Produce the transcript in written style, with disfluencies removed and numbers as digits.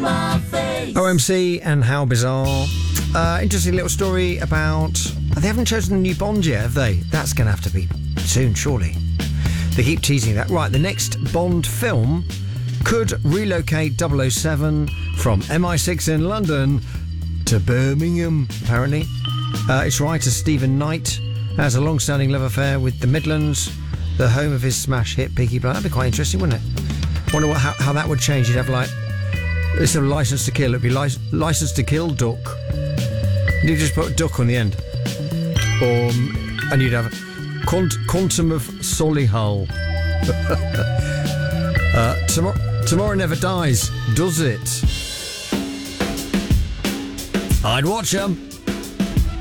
OMC and How Bizarre. Interesting little story about... They haven't chosen a new Bond yet, have they? That's going to have to be soon, surely. They keep teasing that. Right, the next Bond film could relocate 007 from MI6 in London to Birmingham, apparently. Its writer Stephen Knight has a long-standing love affair with the Midlands, the home of his smash hit Peaky Blinders. That'd be quite interesting, wouldn't it? Wonder how that would change. You'd have like... Instead of License to Kill, it'd be License to Kill Duck. You just put Duck on the end. And you'd have Quantum of Solihull. Tomorrow never dies, does it? I'd watch 'em.